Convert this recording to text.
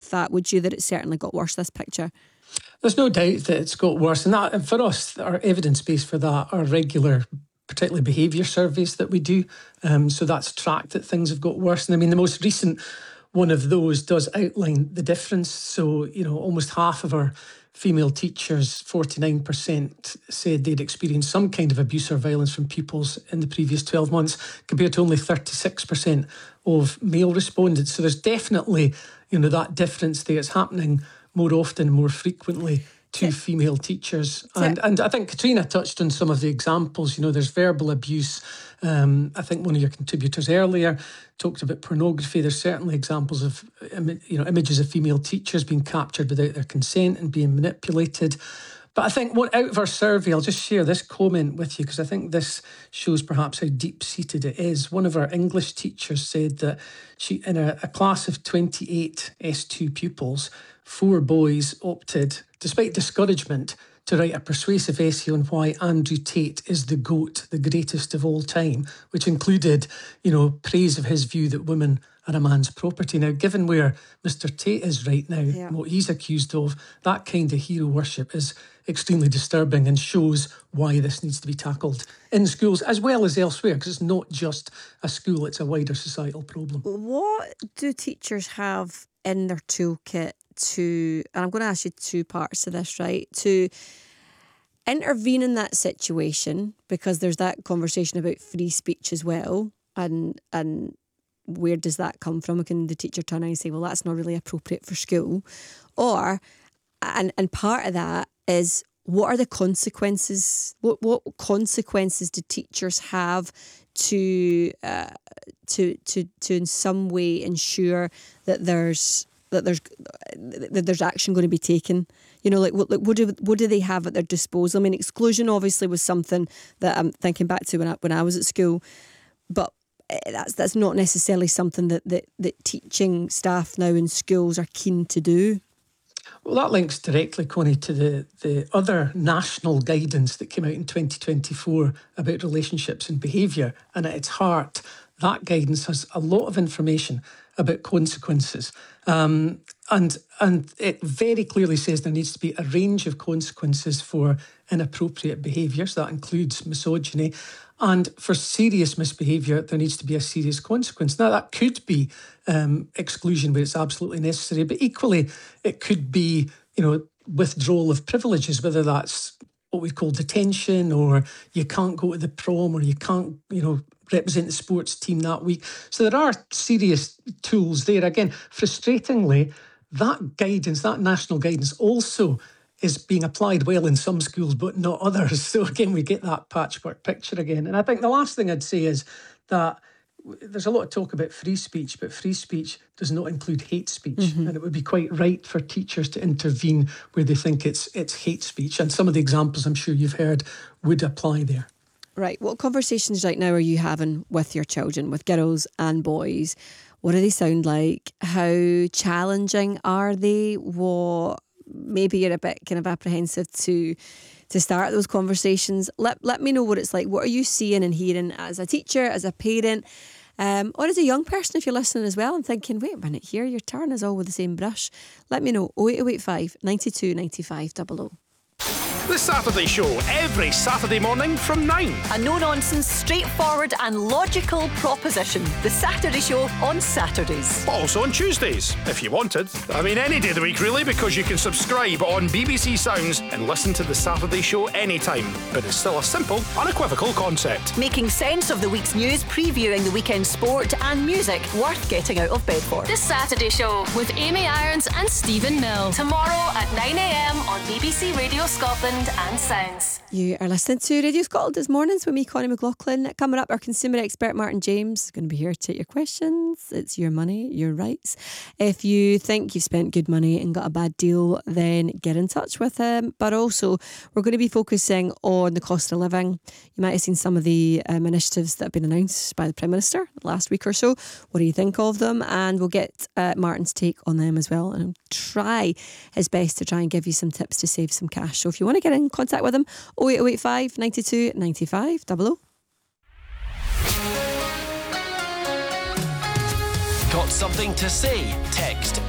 with that, would you, that it certainly got worse, this picture? There's no doubt that it's got worse. And for us, our evidence base for that are regular, particularly behaviour surveys that we do. So that's tracked that things have got worse. And I mean, the most recent one of those does outline the difference. So, almost half of our female teachers, 49%, said they'd experienced some kind of abuse or violence from pupils in the previous 12 months, compared to only 36% of male respondents. So there's definitely, that difference there. It's happening more often, more frequently to female teachers. And I think Katrina touched on some of the examples. There's verbal abuse. I think one of your contributors earlier talked about pornography. There's certainly examples of images of female teachers being captured without their consent and being manipulated. But I think out of our survey, I'll just share this comment with you, because I think this shows perhaps how deep-seated it is. One of our English teachers said that she, in a class of 28 S2 pupils, 4 boys opted, despite discouragement, to write a persuasive essay on why Andrew Tate is the GOAT, the greatest of all time, which included, praise of his view that women are a man's property. Now, given where Mr. Tate is right now, and what he's accused of, that kind of hero worship is extremely disturbing and shows why this needs to be tackled in schools as well as elsewhere, because it's not just a school, it's a wider societal problem. What do teachers have in their toolkit to, and I'm going to ask you 2 parts to this, right, to intervene in that situation, because there's that conversation about free speech as well, and where does that come from? Can the teacher turn around and say, well, that's not really appropriate for school? Or, and part of that is, what are the consequences? What consequences do teachers have to in some way ensure that there's action going to be taken? What do they have at their disposal? I mean, exclusion obviously was something that I'm thinking back to when I was at school, but that's not necessarily something that teaching staff now in schools are keen to do. Well, that links directly, Connie, to the other national guidance that came out in 2024 about relationships and behaviour. And at its heart, that guidance has a lot of information about consequences. And it very clearly says there needs to be a range of consequences for inappropriate behaviours. That includes misogyny. And for serious misbehaviour, there needs to be a serious consequence. Now, that could be exclusion where it's absolutely necessary, but equally, it could be, withdrawal of privileges, whether that's what we call detention, or you can't go to the prom, or you can't, represent the sports team that week. So there are serious tools there. Again, frustratingly, that guidance, that national guidance, also is being applied well in some schools, but not others. So again, we get that patchwork picture again. And I think the last thing I'd say is that there's a lot of talk about free speech, but free speech does not include hate speech. Mm-hmm. And it would be quite right for teachers to intervene where they think it's hate speech. And some of the examples I'm sure you've heard would apply there. Right. What conversations right now are you having with your children, with girls and boys? What do they sound like? How challenging are they? What maybe you're a bit kind of apprehensive to start those conversations? Let me know what it's like. What are you seeing and hearing as a teacher, as a parent, or as a young person if you're listening as well and thinking, wait a minute here, your turn is all with the same brush. Let me know. 08085 92 95 00. The Saturday Show, every Saturday morning from 9. A no-nonsense, straightforward and logical proposition. The Saturday Show on Saturdays. Also on Tuesdays, if you wanted. I mean, any day of the week, really, because you can subscribe on BBC Sounds and listen to The Saturday Show anytime. But it's still a simple, unequivocal concept. Making sense of the week's news, previewing the weekend sport and music worth getting out of bed for. The Saturday Show with Amy Irons and Stephen Mill. Tomorrow at 9 a.m. on BBC Radio Scotland and Sounds. You are listening to Radio Scotland this mornings with me, Connie McLaughlin. Coming up, our consumer expert Martin James is going to be here to take your questions. It's your money, your rights. If you think you've spent good money and got a bad deal, then get in touch with him. But also, we're going to be focusing on the cost of living. You might have seen some of the initiatives that have been announced by the Prime Minister last week or so. What do you think of them? And we'll get Martin's take on them as well, and try his best to try and give you some tips to save some cash. So if you want to get in contact with him, 08085 92 95 00. Got something to say? Text